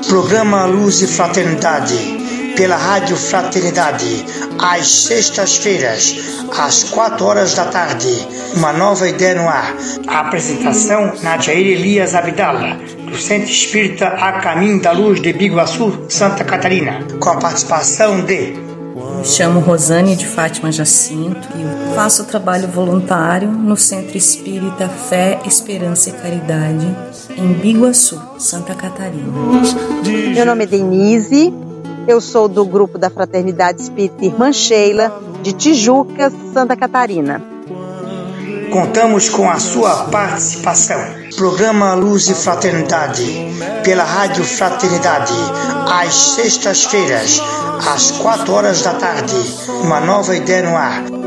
Programa Luz e Fraternidade, pela Rádio Fraternidade, às sextas-feiras, às 4 horas da tarde. Uma nova ideia no ar. A apresentação, Nadiair Elias Abdala, do Centro Espírita A Caminho da Luz de Biguaçu, Santa Catarina, com a participação de... Me chamo Rosane de Fátima Jacinto e faço trabalho voluntário no Centro Espírita Fé, Esperança e Caridade, em Biguaçu, Santa Catarina. Meu nome é Denise, eu sou do grupo da Fraternidade Espírita Irmã Sheila, de Tijuca, Santa Catarina. Contamos com a sua participação. Programa Luz e Fraternidade, pela Rádio Fraternidade, às sextas-feiras, às 4 horas da tarde. Uma nova ideia no ar.